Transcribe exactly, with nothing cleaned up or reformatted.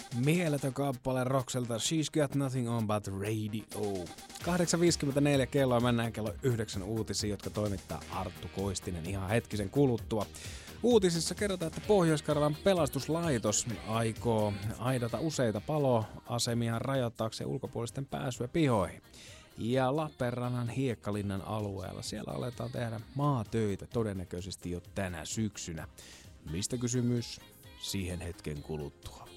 Mieletön kappale Roxelta She's Got Nothing On But Radio. kahdeksan viisikymmentäneljä kelloa, mennään kello yhdeksän uutisiin, jotka toimittaa Arttu Koistinen ihan hetkisen kuluttua. Uutisissa kerrotaan, että Pohjois-Karjalan pelastuslaitos aikoo aidata useita paloasemia rajoittaakseen ulkopuolisten pääsyä pihoihin. Ja Lappeenrannan Hiekkalinnan alueella siellä aletaan tehdä maatöitä todennäköisesti jo tänä syksynä. Mistä kysymys? Siihen hetken kuluttua.